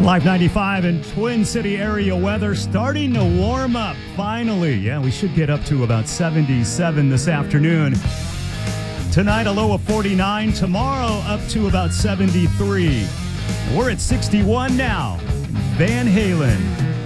Live 95 and Twin City area weather starting to warm up finally. Yeah, we should get up to about 77 this afternoon. Tonight, a low of 49. Tomorrow, up to about 73. We're at 61 now. Van Halen.